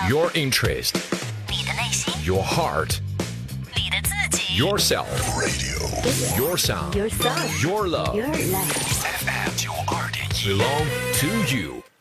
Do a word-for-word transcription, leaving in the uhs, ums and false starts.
Your interest, 你的内心， your heart, 你的自己 yourself, your sound, Your sound. your love, Your life. F M 九二点一 belong to you.